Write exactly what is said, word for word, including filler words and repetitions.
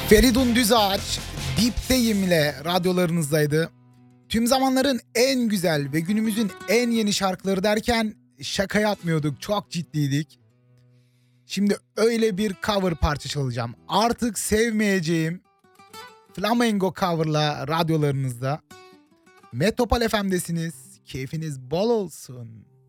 Feridun Düzağaç, Dipteyim ile radyolarınızdaydı. Tüm zamanların en güzel ve günümüzün en yeni şarkıları derken şaka yapmıyorduk, çok ciddiydik. Şimdi öyle bir cover parça çalacağım. Artık sevmeyeceğim Flamengo coverla radyolarınızda. Metropol F M'desiniz, keyfiniz bol olsun.